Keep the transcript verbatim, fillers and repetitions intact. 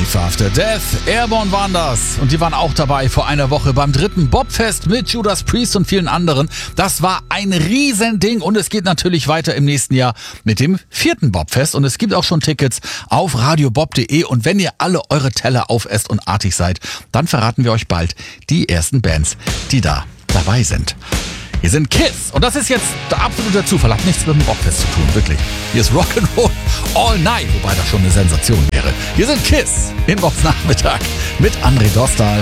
Life After Death, Airborne waren das. Und die waren auch dabei vor einer Woche beim dritten Bobfest mit Judas Priest und vielen anderen. Das war ein Riesending und es geht natürlich weiter im nächsten Jahr mit dem vierten Bobfest. Und es gibt auch schon Tickets auf radiobob punkt de. Und wenn ihr alle eure Teller aufesst und artig seid, dann verraten wir euch bald die ersten Bands, die da dabei sind. Hier sind Kiss und das ist jetzt der absolute Zufall, hat nichts mit dem Rockfest zu tun, wirklich. Hier ist Rock'n'Roll All Night, wobei das schon eine Sensation wäre. Hier sind Kiss in Bobs Nachmittag mit André Dostal.